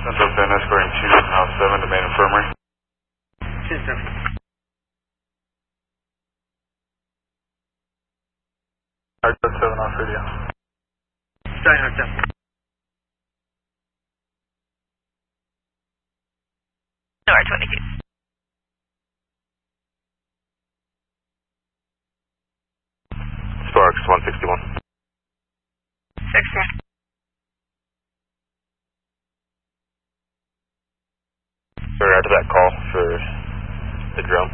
Central 10, escorting 2 House 7 to main infirmary. 2-7. Alright, 7 off radio. Starting House 7. R22. Sparks 161. 6-4. Sorry, after that call for the drone.